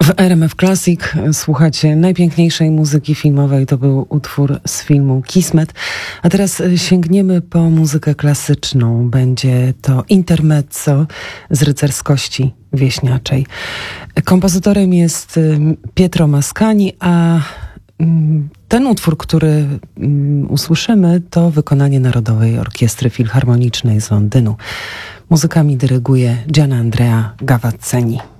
W RMF Classic słuchacie najpiękniejszej muzyki filmowej. To był utwór z filmu Kismet. A teraz sięgniemy po muzykę klasyczną. Będzie to intermezzo z rycerskości wieśniaczej. Kompozytorem jest Pietro Mascagni, a ten utwór, który usłyszymy, to wykonanie Narodowej Orkiestry Filharmonicznej z Londynu. Muzykami dyryguje Gianandrea Gavazzeni.